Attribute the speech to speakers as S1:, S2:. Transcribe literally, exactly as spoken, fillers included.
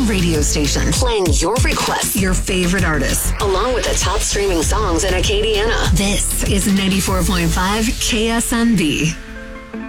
S1: own radio station, playing your requests, your favorite artists, along with the top streaming songs in Acadiana. This is ninety-four point five K S M B.